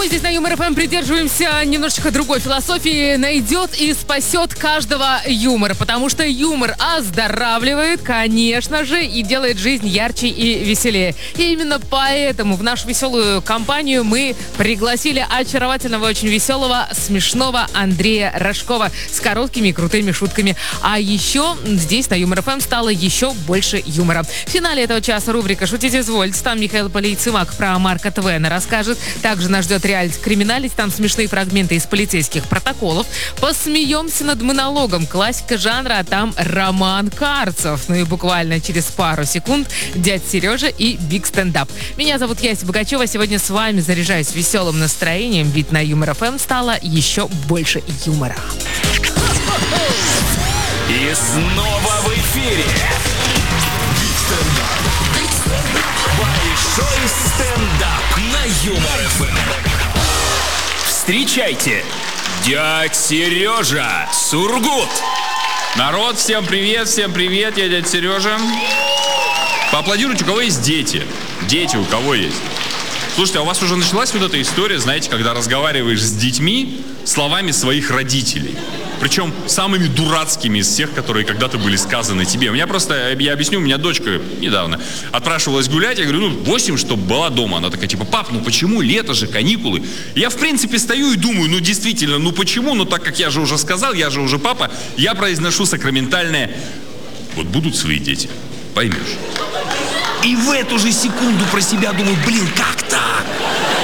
мы здесь на Юмор ФМ придерживаемся немножечко другой философии. Найдет и спасет каждого юмор. Потому что юмор оздоравливает, конечно же, и делает жизнь ярче и веселее. И именно поэтому в нашу веселую компанию мы пригласили очаровательного, очень веселого, смешного Андрея Рожкова с короткими и крутыми шутками. А еще здесь на Юмор ФМ стало еще больше юмора. В финале этого часа рубрика «Шутить извольте». Там Михаил Полицымак про Марка Твена расскажет. Также нас ждет реальность криминалить. Там смешные фрагменты из полицейских протоколов. Посмеемся над монологом. Классика жанра, а там Роман Карцев. Ну и буквально через пару секунд дядь Сережа и Биг Стендап. Меня зовут Яся Богачева. Сегодня с вами заряжаюсь веселым настроением, ведь на Юмор ФМ стало еще больше юмора. И снова в эфире большой стендап на Юмор ФМ. Встречайте, дядь Сережа Сургут. Народ, всем привет, я дядя Сережа. Поаплодируйте, у кого есть дети. Дети у кого есть. Слушайте, а у вас уже началась вот эта история, знаете, когда разговариваешь с детьми словами своих родителей. Причем самыми дурацкими из всех, которые когда-то были сказаны тебе. Я объясню, у меня дочка недавно отпрашивалась гулять. Я говорю, 8, чтобы была дома. Она такая, типа, пап, почему? Лето же, каникулы. Я, в принципе, стою и думаю, действительно, почему? Так как я же уже сказал, я же уже папа, я произношу сакраментальное: вот будут свои дети, поймешь. И в эту же секунду про себя думаю, как так?